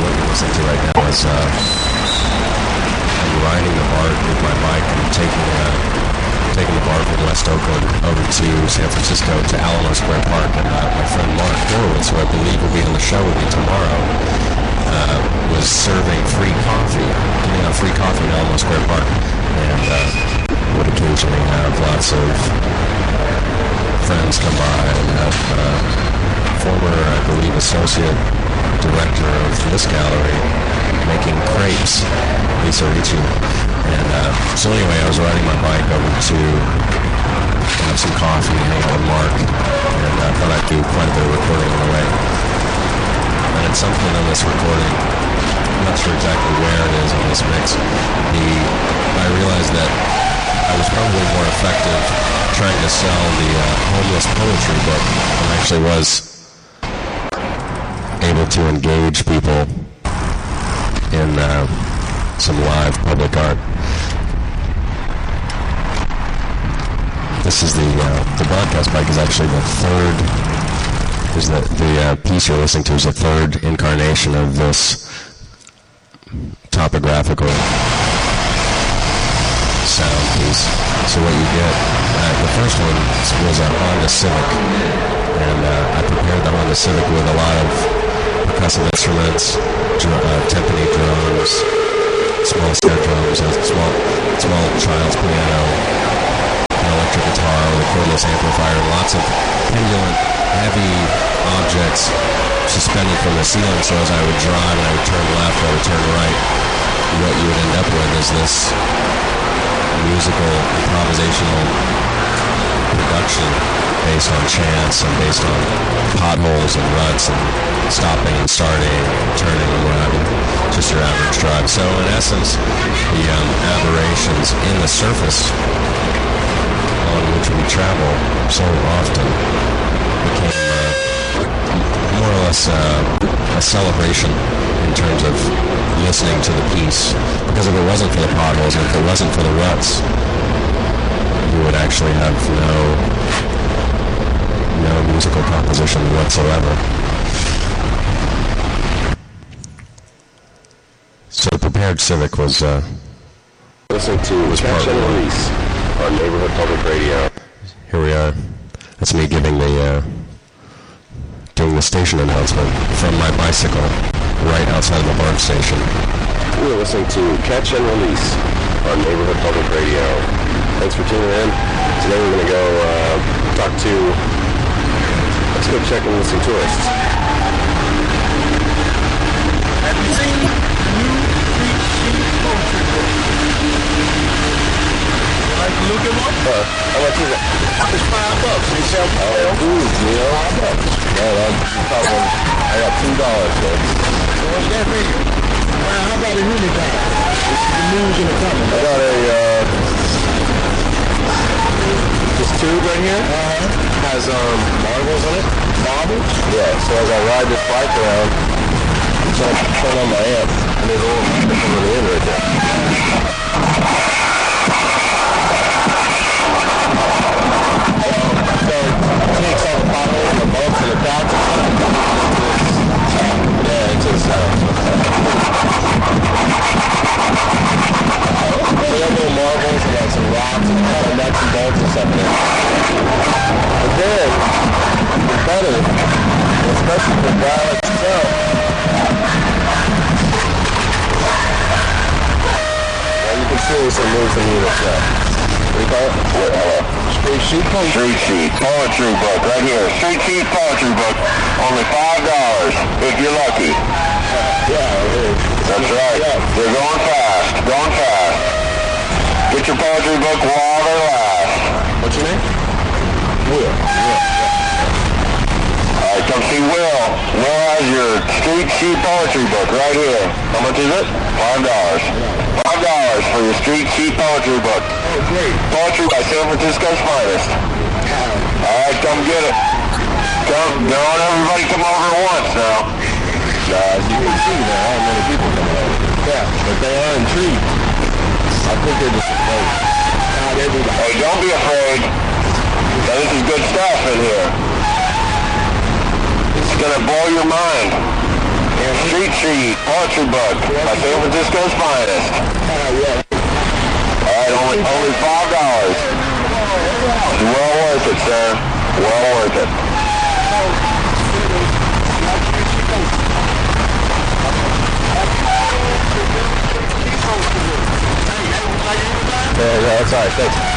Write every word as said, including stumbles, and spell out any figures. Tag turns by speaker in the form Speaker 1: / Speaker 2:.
Speaker 1: what you're listening to right now is uh, I'm riding the BART with my bike and taking uh, taking the BART from West Oakland over to San Francisco to Alamo Square Park, and uh, my friend Mark Horowitz, who I believe will be on the show with me tomorrow, uh, was serving free coffee, giving out free coffee in Alamo Square Park, and uh, would occasionally have lots of friends come by and have uh, former, I believe, associate director of this gallery making crepes, Lisa Ricci. And uh, so anyway, I was riding my bike over to have some coffee and hang out with Mark, and I uh, thought I'd do quite a bit of recording on the way. And at some point on this recording, I'm not sure exactly where it is on this mix, the, I realized that I was probably more effective trying to sell the uh, homeless poetry book than actually was able to engage people in uh, some live public art. This is the uh, the broadcast bike is actually the third. Is the the uh, piece you're listening to is the third incarnation of this topographical sound piece. So what you get, uh, the first one was a Honda Civic, and uh, I prepared the Honda Civic with a lot of percussive instruments, dr- uh, timpani drums, small snare drums, a small small child's piano, an electric guitar with a cordless amplifier, and lots of pendulant, heavy objects suspended from the ceiling. So as I would drive and I would turn left or I would turn right, what you would end up with is this musical, improvisational production based on chance and based on potholes and ruts and stopping and starting and turning and what have you. Just your average drive. So in essence, the um, aberrations in the surface on which we travel so often became uh, more or less uh, a celebration in terms of listening to the piece. Because if it wasn't for the potholes and if it wasn't for the ruts, you would actually have no no musical composition whatsoever. So the prepared Civic was uh,
Speaker 2: listening to
Speaker 1: was
Speaker 2: Catch
Speaker 1: part
Speaker 2: and
Speaker 1: one.
Speaker 2: Release on Neighborhood Public Radio.
Speaker 1: Here we are. That's me giving the uh, doing the station announcement from my bicycle right outside of the BART station.
Speaker 2: We're listening to Catch and Release on Neighborhood Public Radio. Thanks for tuning in. Today we're going to go uh, talk to, let's go check and listen tourists.
Speaker 3: Have you seen the new Street Sheet poetry book? Like to look him up?
Speaker 2: Uh, how much is it?
Speaker 3: It's five bucks. They sell for
Speaker 2: Oh, ooh, you know? Five bucks. Yeah, I'm, probably, I got two dollars, man.
Speaker 3: So what's that for you? Well, how about a unicorn? This is the news in the company.
Speaker 2: I got a, uh, this tube right here
Speaker 3: Uh-huh.
Speaker 2: has, um, marbles in it.
Speaker 3: Marbles?
Speaker 2: Yeah, so as I ride this bike around, I'm trying to turn on my amp, and there's a little microphone on the end right there. So it takes all the potholes and the bumps and the cracks and stuff. Yeah, into the sound. They have little marbles and like some rocks and kind of nuts and bolts and stuff in there. But then, the better, especially for a guy like yourself, well, you can seriously move some units up. What do you call it? Street sheet poetry.
Speaker 4: Street sheet poetry book right here. Street sheet poetry book, only five dollars if you're lucky.
Speaker 2: Yeah, it is.
Speaker 4: That's right. They're going fast, going fast. Get your poetry book while they last.
Speaker 2: What's your name?
Speaker 4: Will. All right, come see Will. Will has your street sheet poetry book right here. How much is it? Five dollars. Five dollars for your street sheet poetry book.
Speaker 3: Oh, great.
Speaker 4: Poetry by San Francisco's finest. All right, come get it. Come, don't everybody come over at once now.
Speaker 2: Nah, as you can see, there aren't many people coming over. Yeah, but they are intrigued. I think they're just afraid. Not everybody.
Speaker 4: Hey, don't be afraid. Now, this is good stuff in here. It's gonna blow your mind. Street Sheet Poetry Book by San Francisco's finest. All right, only, only five dollars. Well worth it, sir. Well worth it. Yeah, that's all right. Thanks.